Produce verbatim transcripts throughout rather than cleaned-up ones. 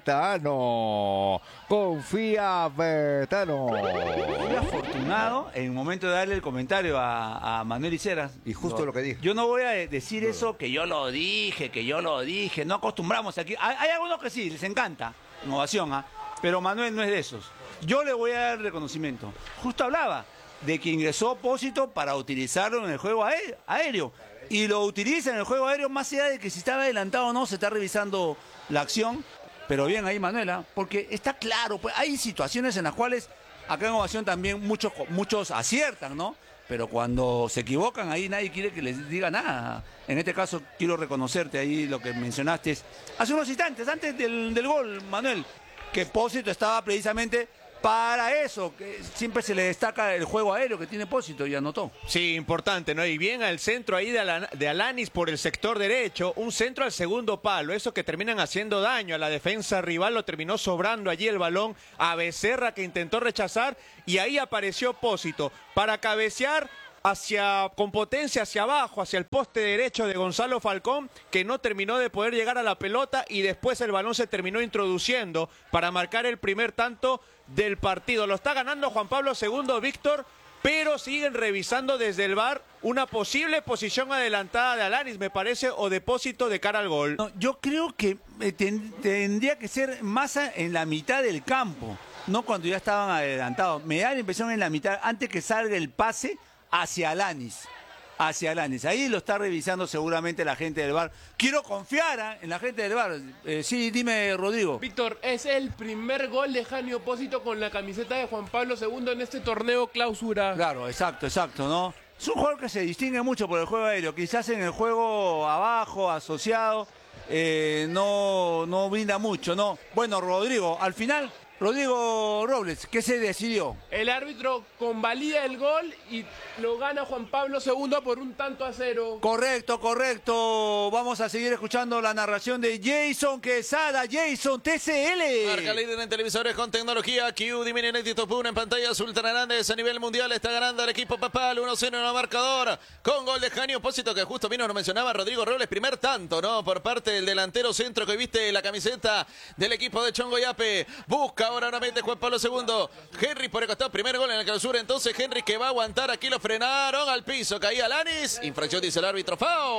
Betano. Confía, Betano. Fui afortunado en el momento de darle el comentario a, a Manuel Iceras. Y justo no, lo que dijo. Yo no voy a decir no. eso que yo lo dije, que yo lo dije. No acostumbramos aquí. Hay, hay algunos que sí, les encanta. Innovación, ¿ah? Pero Manuel no es de esos. Yo le voy a dar reconocimiento. Justo hablaba de que ingresó Pósito para utilizarlo en el juego aéreo. Y lo utiliza en el juego aéreo más allá de que si estaba adelantado o no, se está revisando la acción. Pero bien ahí, Manuela, porque está claro, pues hay situaciones en las cuales acá en Ovación también muchos, muchos aciertan, ¿no? Pero cuando se equivocan ahí nadie quiere que les diga nada. En este caso quiero reconocerte ahí lo que mencionaste hace unos instantes, antes del, del gol, Manuel, que Pósito estaba precisamente para eso, que siempre se le destaca el juego aéreo que tiene Pósito y anotó. Sí, importante, ¿no? Y bien al centro ahí de, Alan, de Alanis por el sector derecho, un centro al segundo palo, eso que terminan haciendo daño a la defensa rival, lo terminó sobrando allí el balón a Becerra que intentó rechazar y ahí apareció Pósito para cabecear hacia, con potencia hacia abajo, hacia el poste derecho de Gonzalo Falcón, que no terminó de poder llegar a la pelota y después el balón se terminó introduciendo para marcar el primer tanto del partido. Lo está ganando Juan Pablo segundo, Víctor, pero siguen revisando desde el V A R una posible posición adelantada de Alanis, me parece, o depósito de cara al gol. No, yo creo que eh, ten, tendría que ser más en la mitad del campo, no cuando ya estaban adelantados. Me da la impresión en la mitad, antes que salga el pase hacia Alanis. Hacia Alanis. Ahí lo está revisando seguramente la gente del V A R. Quiero confiar ¿eh? en la gente del V A R. Eh, sí, dime, Rodrigo. Víctor, es el primer gol de Jani Opósito con la camiseta de Juan Pablo segundo en este torneo clausura. Claro, exacto, exacto, ¿no? Es un jugador que se distingue mucho por el juego aéreo. Quizás en el juego abajo, asociado, eh, no, no brinda mucho, ¿no? Bueno, Rodrigo, al final... Rodrigo Robles, ¿qué se decidió? El árbitro convalida el gol y lo gana Juan Pablo segundo por un tanto a cero. Correcto, correcto. Vamos a seguir escuchando la narración de Jason Quesada. Jason, T C L. Marca líder en televisores con tecnología. Q, Dimini Top uno en pantalla. Sultan Hernández a nivel mundial está ganando el equipo Papal. uno cero en el marcador. Con gol de Jani Opósito, que justo vino, nos mencionaba Rodrigo Robles. Primer tanto, ¿no? Por parte del delantero centro que viste la camiseta del equipo de Chongoyape. Busca ahora nuevamente Juan Pablo segundo. Henry por el costado, primer gol en la clausura. Entonces Henry que va a aguantar, aquí lo frenaron al piso, caía Alanis. Infracción dice el árbitro,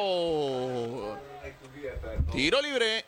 foul. Tiro libre.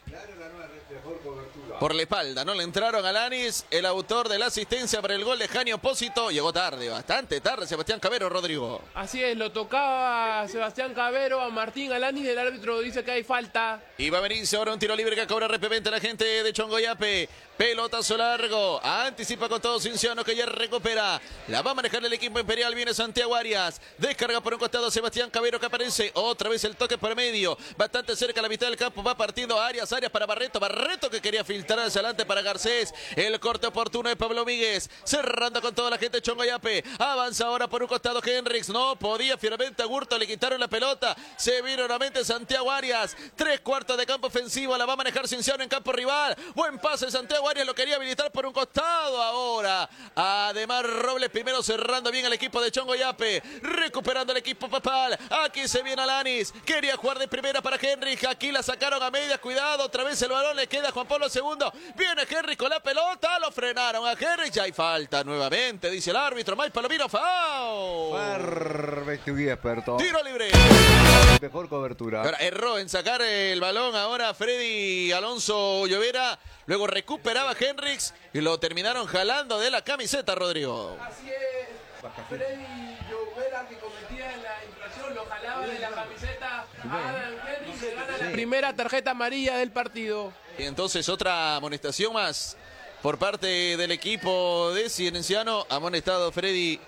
Por la espalda, no le entraron a Alanis, el autor de la asistencia para el gol de Jani Opósito. Llegó tarde, bastante tarde, Sebastián Cabero, Rodrigo. Así es, lo tocaba Sebastián Cabero a Martín Alanis, el árbitro dice que hay falta. Y va a venirse ahora un tiro libre que cobra repente la gente de Chongoyape. Pelotazo largo, anticipa con todo Cinciano que ya recupera. La va a manejar el equipo imperial, viene Santiago Arias. Descarga por un costado Sebastián Cabero que aparece. Otra vez el toque por medio, bastante cerca a la mitad del campo, va partiendo Arias, Arias para Barreto. Barreto que quería filtrar hacia adelante para Garcés. El corte oportuno de Pablo Míguez, cerrando con toda la gente de Chongoyape. Avanza ahora por un costado Henrix, no podía finalmente a Gurto, le quitaron la pelota. Se vino nuevamente Santiago Arias. Tres cuartos de campo ofensivo, la va a manejar Cinciano en campo rival. Buen pase Santiago Arias, lo quería habilitar por un costado ahora. Además Robles primero cerrando bien el equipo de Chongoyape. Recuperando el equipo Papal. Aquí se viene Alanis. Quería jugar de primera para Henry. Aquí la sacaron a medias. Cuidado, otra vez el balón le queda a Juan Pablo segundo. Viene Henry con la pelota. Lo frenaron a Henry. Ya hay falta nuevamente, dice el árbitro. Mike Palomino, foul. Perfecto, guía experto. Tiro libre. Mejor cobertura. Ahora, erró en sacar el balón ahora Freddy Alonso Llovera. Luego recuperaba Henrix y lo terminaron jalando de la camiseta, Rodrigo. Así es. Freddy Llovera, que cometía la infracción, lo jalaba de la camiseta a Adam Henrix. Se gana la primera tarjeta amarilla del partido. Y entonces otra amonestación más por parte del equipo de Cienciano. Amonestado Freddy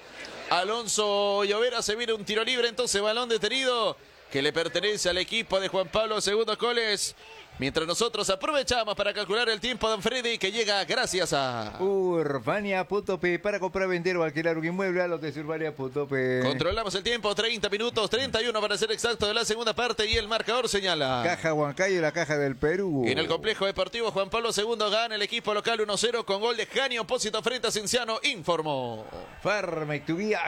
Alonso Llovera. Se viene un tiro libre, entonces balón detenido que le pertenece al equipo de Juan Pablo segundo Coles. Mientras nosotros aprovechamos para calcular el tiempo de Don Freddy, que llega gracias a Urbania punto pe para comprar, vender o alquilar un inmueble a los de Urbania punto pe. Controlamos el tiempo, treinta minutos, treinta y uno para ser exacto de la segunda parte y el marcador señala. Caja Huancayo, la caja del Perú. En el complejo deportivo Juan Pablo segundo gana el equipo local uno cero con gol de Jani Opósito frente a Cienciano, informó. Farmec, tu guía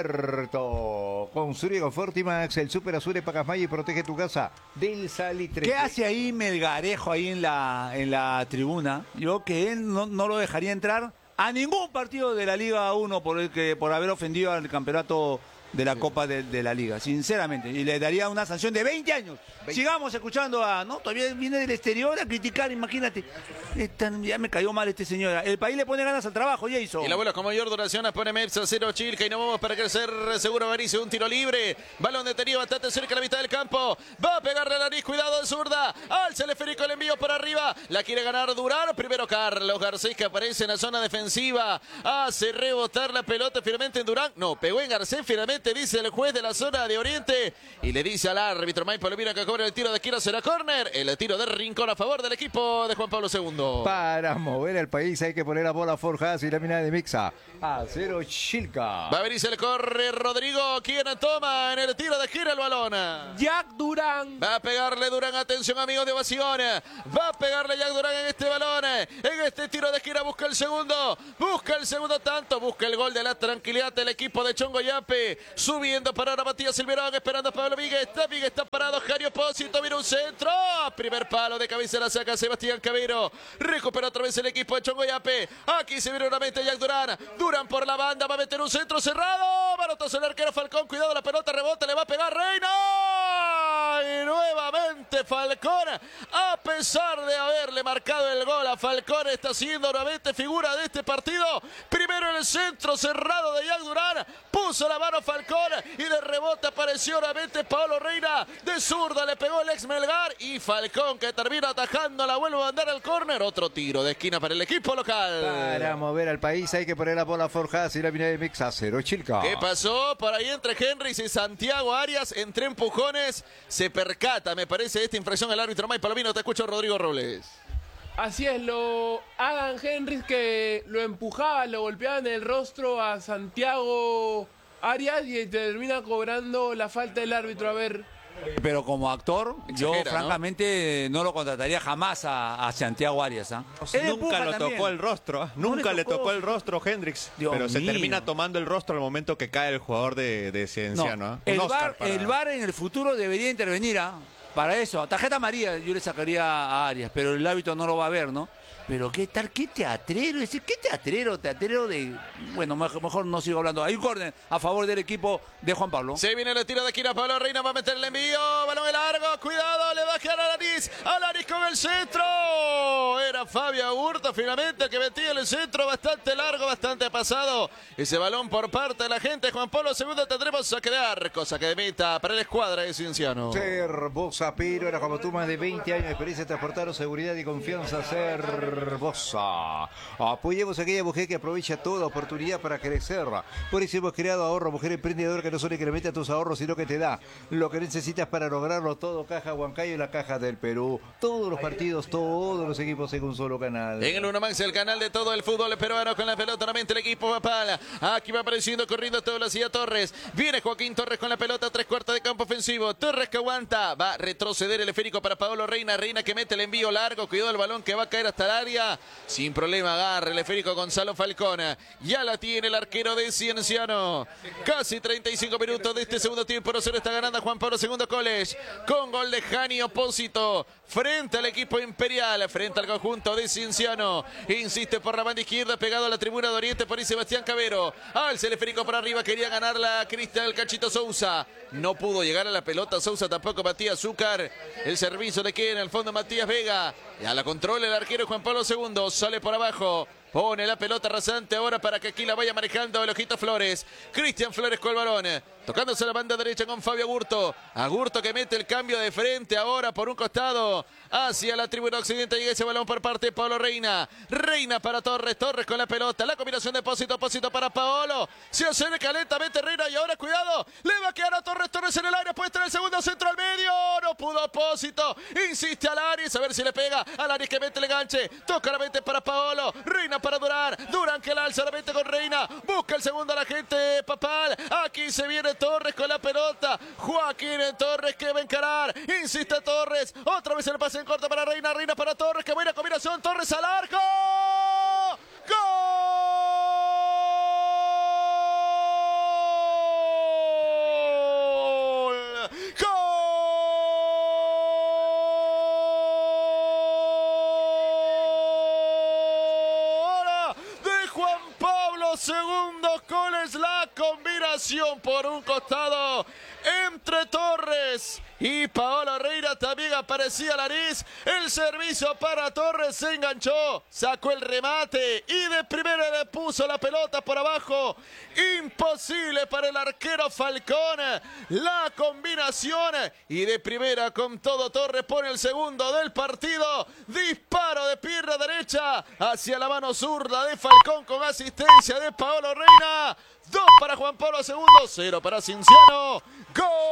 experto. Con Zurigo Fortimax, el Super Azure Pacasmaya y protege tu casa del salitre. ¿Qué hace ahí Melgar? Garejo ahí en la, en la tribuna, yo que él no, no lo dejaría entrar a ningún partido de la Liga uno por, el que, por haber ofendido al campeonato de la sí. Copa de, de la Liga, sinceramente. Y le daría una sanción de veinte años. veinte. Sigamos escuchando a... No, todavía viene del exterior a criticar, imagínate. Esta, ya me cayó mal este señor. El país le pone ganas al trabajo, Jason. Y la bola con mayor duración pone Mepsa, cero Chilca y no vamos para crecer. Seguro Barice, un tiro libre. Balón detenido bastante cerca de la mitad del campo. Va a pegarle a la nariz, cuidado de zurda. Alza el esférico, el envío por arriba. La quiere ganar Durán. Primero Carlos Garcés, que aparece en la zona defensiva. Hace rebotar la pelota finalmente en Durán. No, pegó en Garcés finalmente. Dice el juez de la zona de Oriente y le dice al árbitro Mike Palomino que cobra el tiro de esquina, será córner, el tiro de Rincón a favor del equipo de Juan Pablo segundo. Para mover el país hay que poner a bola forjas y la mina de Mixa a cero Chilca. Va a venir, se le corre Rodrigo, quien toma en el tiro de esquina el balón. Jack Durán. Va a pegarle Durán, atención amigos de ovación. Va a pegarle Jack Durán en este balón, en este tiro de esquina, busca el segundo, busca el segundo tanto, busca el gol de la tranquilidad del equipo de Chongoyape. Subiendo para ahora Matías Silverón, esperando a Pablo Víguez. Víguez está parado, Jario Pósito, viene un centro. Primer palo de cabeza, la saca Sebastián Cabero. Recupera otra vez el equipo de Chongoyape. Aquí se viene nuevamente Jack Durán. Durán por la banda, va a meter un centro cerrado. Manotazo el arquero Falcón, cuidado la pelota, rebota, le va a pegar Reina. Y nuevamente Falcón, a pesar de haberle marcado el gol a Falcón, está siendo nuevamente figura de este partido. Primero en el centro cerrado de Jack Durán. Puso la mano Falcón. Y de rebote apareció nuevamente Paolo Reina. De zurda le pegó el ex Melgar. Y Falcón, que termina atajando, la vuelve a mandar al córner. Otro tiro de esquina para el equipo local. Para mover al país hay que poner la bola forjas y la mina de Mixa cero Chilca. ¿Qué pasó? Por ahí entre Henrys y Santiago Arias, entre empujones, se percata, me parece, esta infracción el árbitro Mike Palomino. Te escucho, Rodrigo Robles. Así es, lo Adam Henrys, que lo empujaba, lo golpeaba en el rostro a Santiago Arias y termina cobrando la falta del árbitro. A ver. Pero como actor, Exagera, yo francamente ¿no? no lo contrataría jamás a, a Santiago Arias. ¿eh? Nunca lo también. tocó el rostro. ¿eh? No Nunca le le tocó. tocó el rostro Hendrix. Dios pero se mío. termina tomando el rostro al momento que cae el jugador de, de Cienciano. No, ¿eh? el, Un Oscar VAR, para- el VAR en el futuro debería intervenir. ¿ah? Para eso, tarjeta amarilla yo le sacaría a Arias, pero el árbitro no lo va a ver, ¿no? Pero qué tal, qué teatrero, ese, qué teatrero, teatrero de... Bueno, mejor, mejor no sigo hablando. Hay un córner a favor del equipo de Juan Pablo. Se viene el tiro de esquina, Pablo Reina va a meter el envío, balón largo, cuidado, le va a quedar a Nariz, a Nariz con el centro. Era Fabio Agurto finalmente el que metía el centro, bastante largo, bastante pasado. Ese balón por parte de la gente, Juan Pablo segundo, tendremos saque de arco, saque de meta para la escuadra de Cienciano. Ser Bosa Piro era como tú, más de veinte años de experiencia, transportaron seguridad y confianza. Ser Bosa. Apoyemos a aquella mujer que aprovecha toda oportunidad para crecer. Por eso hemos creado Ahorro Mujer Emprendedora, que no solo incrementa tus ahorros, sino que te da lo que necesitas para lograrlo todo. Caja Huancayo y la Caja del Perú. Todos los partidos, todos los equipos en un solo canal. En el Uno Max, el canal de todo el fútbol peruano, con la pelota nuevamente el equipo Papal. Aquí va apareciendo, corriendo a toda velocidad Torres. Viene Joaquín Torres con la pelota, tres cuartos de campo ofensivo. Torres que aguanta, va a retroceder el esférico para Paolo Reina. Reina que mete el envío largo, cuidado el balón que va a caer hasta el área. Sin problema agarra el esférico Gonzalo Falcón. Ya la tiene el arquero de Cienciano. Casi treinta y cinco minutos de este segundo tiempo. No se lo está ganando Juan Pablo segundo College. Con gol de Jani Opósito. Frente al equipo Imperial. Frente al conjunto de Cienciano. Insiste por la banda izquierda. Pegado a la tribuna de Oriente por ahí Sebastián Cabero. Alza el esférico para arriba. Quería ganarla Cristian Cachito Sousa. No pudo llegar a la pelota Sousa. Tampoco Matías Zúcar. El servicio de quien en el fondo Matías Vega. Ya la controla el arquero Juan Pablo segundo. Sale por abajo. Pone la pelota rasante ahora para que aquí la vaya manejando el Ojito Flores. Cristian Flores con el balón. Tocándose la banda derecha con Fabio Agurto. Agurto que mete el cambio de frente ahora por un costado hacia la tribuna occidente. Llega ese balón por parte de Paolo Reina. Reina para Torres. Torres con la pelota. La combinación de Pósito. Pósito para Paolo. Se acerca lentamente Reina y ahora cuidado. Le va a quedar a Torres. Torres en el aire. Puede traer el segundo centro al medio. No pudo Pósito. Insiste al Aris. A ver si le pega. Al Aris que mete el enganche. Toca la mente para Paolo. Reina para Durán. Durán que la alza la mente con Reina. Busca el segundo a la gente Papal. Aquí se viene Torres con la pelota. Joaquín Torres que va a encarar. Insiste Torres. Otra vez el pase en corto para Reina. Reina para Torres. Que buena combinación. Torres al arco. ¡Gol! ¡Gol! los segundos goles. La combinación por un costado entre Torres y Paolo Reina, también aparecía Laris. El servicio para Torres, se enganchó, sacó el remate y de primera le puso la pelota por abajo. Imposible para el arquero Falcón. La combinación y de primera con todo Torres pone el segundo del partido. Disparo de pierna derecha hacia la mano zurda de Falcón con asistencia de Paolo Reina. Dos para Juan Pablo segundo, cero para Cienciano. Gol.